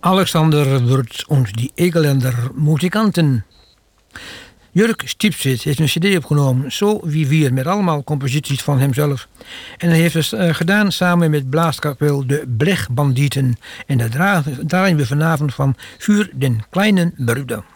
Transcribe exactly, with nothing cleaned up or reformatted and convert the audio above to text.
Alexander wordt ons die Egeländer muzikanten. Jurk Stiepzit heeft een cd opgenomen, Zo wie vier, met allemaal composities van hemzelf. En hij heeft het uh, gedaan samen met blaaskapel De Blechbandieten. En daar draaien we vanavond van Vuur den Kleinen Bruder.